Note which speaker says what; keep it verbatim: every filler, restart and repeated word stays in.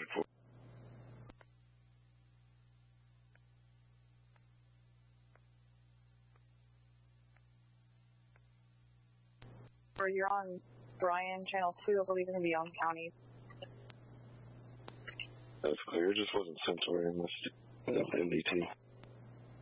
Speaker 1: accounted for.
Speaker 2: Or you're on Bryan, channel two, I believe, in the Young County.
Speaker 1: That's clear. It just wasn't sent to our M D T.